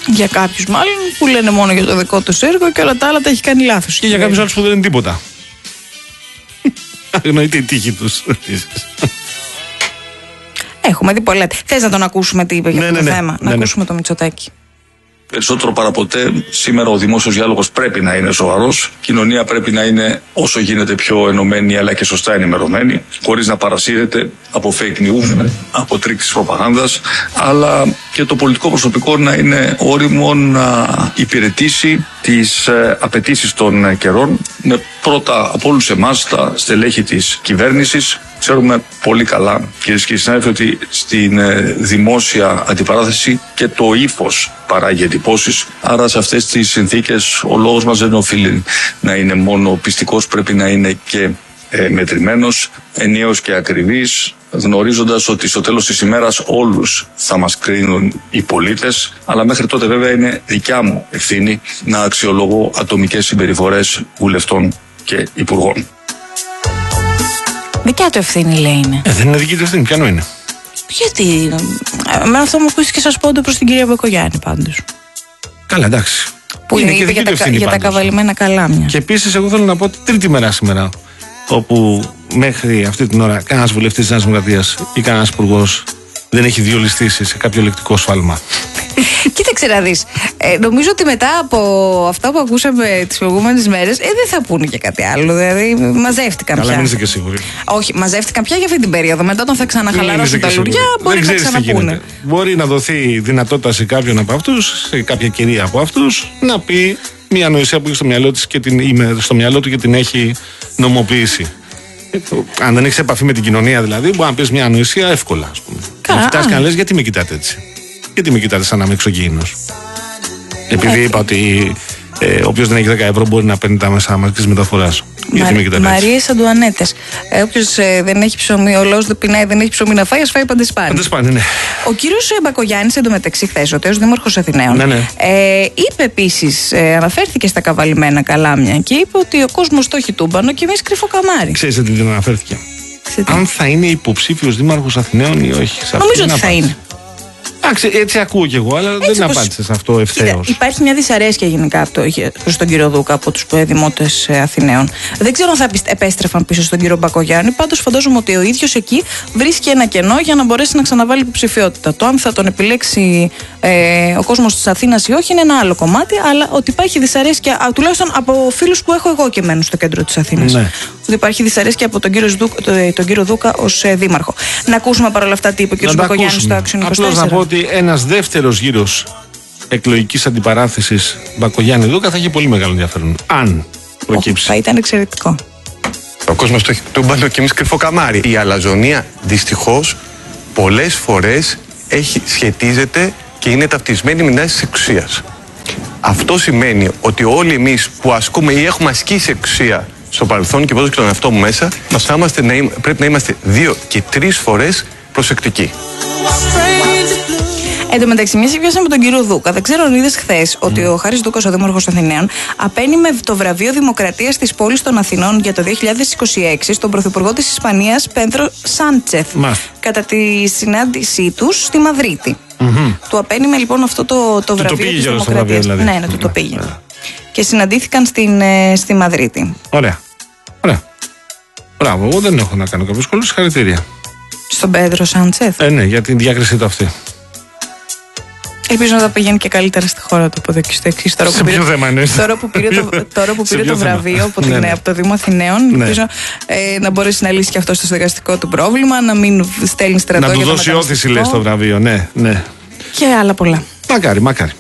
Για κάποιους μάλλον που λένε μόνο για το δικό τους έργο και όλα τα άλλα τα έχει κάνει λάθος. Και για κάποιους άλλους που δεν είναι τίποτα. Αγνοείται η τύχη τους. Έχουμε δει πολλά. Θες να τον ακούσουμε τι είπε για το θέμα? Να ακούσουμε το Μητσοτάκη. Περισσότερο παραποτέ, σήμερα ο δημόσιος διάλογος πρέπει να είναι σοβαρός. Η κοινωνία πρέπει να είναι όσο γίνεται πιο ενωμένη αλλά και σωστά ενημερωμένη, χωρίς να παρασύρεται από fake news, από τρίξεις προπαγάνδας, αλλά και το πολιτικό προσωπικό να είναι όριμο να υπηρετήσει τις απαιτήσεις των καιρών, με πρώτα από όλους εμάς τα στελέχη της κυβέρνησης. Ξέρουμε πολύ καλά, κυρίες και συνάδελφοι, ότι στην δημόσια αντιπαράθεση και το ύφος παράγει εντυπώσεις. Άρα σε αυτές τις συνθήκες ο λόγος μας δεν οφείλει να είναι μόνο πιστικός, πρέπει να είναι και μετρημένος, ενιαίος και ακριβής, γνωρίζοντας ότι στο τέλος της ημέρας όλους θα μας κρίνουν οι πολίτες, αλλά μέχρι τότε βέβαια είναι δικιά μου ευθύνη να αξιολογώ ατομικές συμπεριφορές βουλευτών και υπουργών. Δικιά του ευθύνη, λέει, είναι. Δεν είναι δική του ευθύνη, ποιανού είναι? Γιατί? Με αυτό μου ακούστηκε σας πόντο προς την κυρία Μπακογιάννη πάντως. Καλά, εντάξει. Που είναι είπε για τα καβαλημένα καλάμια. Και επίσης, εγώ θέλω να πω ότι τρίτη μέρα σήμερα, όπου μέχρι αυτή την ώρα κανένας βουλευτής της Νέας Δημοκρατίας ή κανένας υπουργός δεν έχει διολιστήσει σε κάποιο λεκτικό σφάλμα. Κοίταξε να δεις. Νομίζω ότι μετά από αυτά που ακούσαμε τις προηγούμενες μέρες, δεν θα πούνε και κάτι άλλο. Δηλαδή, μαζεύτηκαν πια. Αλλά μην είστε και σίγουροι. Όχι, μαζεύτηκαν πια για αυτή την περίοδο. Μετά, όταν θα ξαναχαλαρώσουν τα λουριά, μπορεί να ξαναπούνε. Μπορεί να δοθεί δυνατότητα σε κάποιον από αυτούς, σε κάποια κυρία από αυτούς, να πει μια ανοησία που έχει στο μυαλό της και στο μυαλό του και την έχει νομοποιήσει. Αν δεν έχει επαφή με την κοινωνία, δηλαδή, μπορεί να πει μια ανοησία εύκολα. Να κοιτάς και να λες, γιατί με κοιτάτε έτσι? Γιατί με κοιτάτε σαν να είμαι εξωγήινος? Επειδή είπα ότι όποιος δεν έχει 10 ευρώ μπορεί να παίρνει τα μέσα μαζικής μεταφοράς. Γιατί με κοιτάτε έτσι? Μαρίες Αντουανέτες. Όποιος δεν έχει ψωμί, ο λαός δεν πεινάει, δεν έχει ψωμί να φάει, ας φάει παντεσπάνι. Παντεσπάνι, ναι. Ο κύριος Μπακογιάννης, εντωμεταξύ, χθες, ο τέος δήμαρχος Αθηναίων, είπε επίσης, αναφέρθηκε στα καβαλημένα καλάμια και είπε ότι ο κόσμος το έχει τούμπανο και εμείς κρυφό καμάρι. Ξέρετε τι δεν αναφέρθηκε? Αν θα είναι υποψήφιος δήμαρχος Αθηναίων ή όχι. Νομίζω ότι θα είναι. Έτσι ακούω κι εγώ, αλλά δεν απάντησε σε αυτό ευθέως. Υπάρχει μια δυσαρέσκεια γενικά προς τον κύριο Δούκα από τους δημότες Αθηναίων. Δεν ξέρω αν θα επέστρεφαν πίσω στον κύριο Μπακογιάννη. Πάντως φαντάζομαι ότι ο ίδιος εκεί βρίσκει ένα κενό για να μπορέσει να ξαναβάλει υποψηφιότητα. Το αν θα τον επιλέξει ο κόσμος της Αθήνας ή όχι είναι ένα άλλο κομμάτι, αλλά ότι υπάρχει δυσαρέσκεια, τουλάχιστον από φίλους που έχω εγώ και μένουν στο κέντρο της Αθήνας. Ναι. Ότι υπάρχει δυσαρέσκεια από τον κύριο Δούκα ως δήμαρχο. Να ακούσουμε παρόλα αυτά τι είπε ο κύριος Μπακογιάννης στο Action 24. Απλώς να πω ότι ένας δεύτερος γύρος εκλογικής αντιπαράθεσης Μπακογιάννη-Δούκα θα έχει πολύ μεγάλο ενδιαφέρον. Αν προκύψει. Θα ήταν εξαιρετικό. Ο κόσμος το έχει τούμπανο και εμείς κρυφό καμάρι. Η αλαζονία δυστυχώς πολλές φορές σχετίζεται και είναι ταυτισμένη με τάσεις της εξουσίας. Αυτό σημαίνει ότι όλοι εμείς που ασκούμε ή έχουμε ασκήσει εξουσία στο παρελθόν, και βάζω και τον εαυτό μου μέσα, πρέπει να είμαστε 2 και 3 φορές προσεκτικοί. Εν τω μεταξύ, μια πιάσαμε τον κύριο Δούκα. Δεν ξέρω αν είδες χθες ότι ο Χάρης Δούκας, ο δήμαρχος Αθηναίων, απαίνει με το βραβείο Δημοκρατίας της πόλης των Αθηνών για το 2026 στον πρωθυπουργό της Ισπανίας, Πέντρο Σάντσεθ, κατά τη συνάντησή τους στη Μαδρίτη. Του απένιμε λοιπόν αυτό το βραβείο της Δημοκρατίας. Δηλαδή. Ναι, του το πήγε. Και συναντήθηκαν στη Μαδρίτη. Ωραία. Μπράβο, εγώ δεν έχω να κάνω κάποιο σχόλιο. Συγχαρητήρια. Στον Πέντρο Σάντσεθ. Ναι, για την διάκριση του αυτή. Ελπίζω να τα πηγαίνει και καλύτερα στη χώρα του από εδώ και στο εξής. Τώρα που πήρε το βραβείο από το Δήμο Αθηναίων, ελπίζω να μπορέσει να λύσει και αυτό στο στεγαστικό του πρόβλημα, να μην στέλνει στρατό. Να του δώσει όθηση, λες, το βραβείο, ναι. Και άλλα πολλά. Μακάρι.